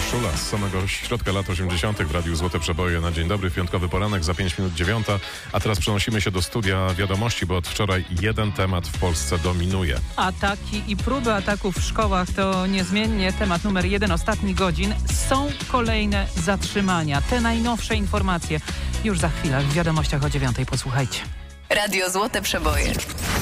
Urszula z samego środka lat 80. w Radiu Złote Przeboje na dzień dobry. Piątkowy poranek za 5 minut 9. A teraz przenosimy się do studia wiadomości, bo od wczoraj jeden temat w Polsce dominuje. Ataki i próby ataków w szkołach to niezmiennie temat numer 1 ostatnich godzin. Są kolejne zatrzymania. Te najnowsze informacje już za chwilę w wiadomościach o 9. Posłuchajcie. Radio Złote Przeboje.